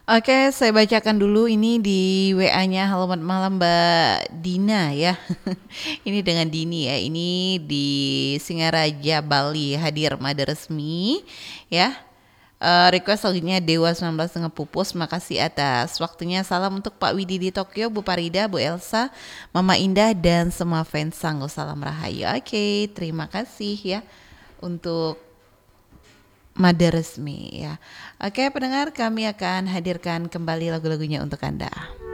Oke, saya bacakan dulu ini di WA-nya. Halo selamat malam Mbak Dina ya. Ini dengan Dini ya. Ini di Singaraja, Bali. Hadir mada resmi ya. Request selanjutnya Dewa 19 dengan pupus. Makasih atas waktunya. Salam untuk Pak Widi di Tokyo, Bu Parida, Bu Elsa, Mama Indah dan semua fans Sanggo. Salam Rahayu. Oke, terima kasih ya untuk mada resmi ya. Oke pendengar, kami akan hadirkan kembali lagu-lagunya untuk Anda.